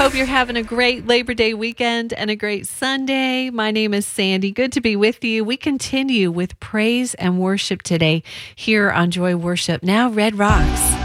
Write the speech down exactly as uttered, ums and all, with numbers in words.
hope you're having a great Labor Day weekend and a great Sunday. My name is Sandy. Good to be with you. We continue with praise and worship today here on Joy Worship. Now, Red Rocks.